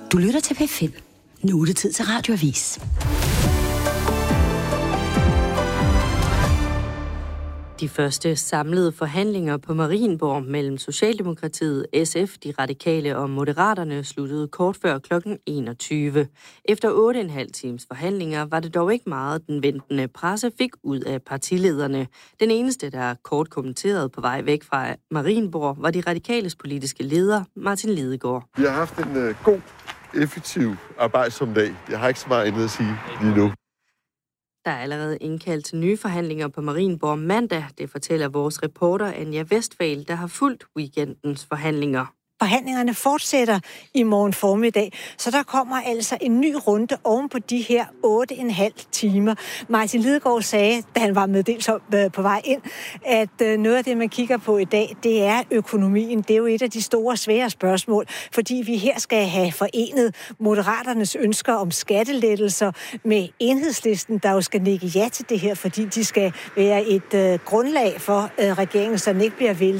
Du lytter til P5. Nu er det tid til Radioavis. De første samlede forhandlinger på Marienborg mellem Socialdemokratiet, SF, De Radikale og Moderaterne sluttede kort før kl. 21. Efter 8,5 times forhandlinger var det dog ikke meget, den ventende presse fik ud af partilederne. Den eneste, der kort kommenterede på vej væk fra Marienborg, var De Radikales politiske leder, Martin Lidegaard. Vi har haft en god, effektiv arbejdsom dag. Jeg har ikke så meget andet at sige lige nu. Der er allerede indkaldt til nye forhandlinger på Marienborg mandag. Det fortæller vores reporter Anja Westphal, der har fulgt weekendens forhandlinger. Forhandlingerne fortsætter i morgen formiddag, så der kommer altså en ny runde oven på de her 8,5 timer. Martin Lidegaard sagde, da han var meddelt på vej ind, at noget af det, man kigger på i dag, det er økonomien. Det er jo et af de store, svære spørgsmål, fordi vi her skal have forenet Moderaternes ønsker om skattelettelser med Enhedslisten, der jo skal nikke ja til det her, fordi de skal være et grundlag for regeringen, så den ikke bliver væltet.